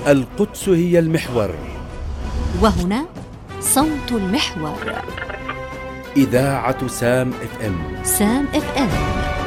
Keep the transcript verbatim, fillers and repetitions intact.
القدس هي المحور، وهنا صوت المحور. إذاعة سام اف ام. سام اف ام.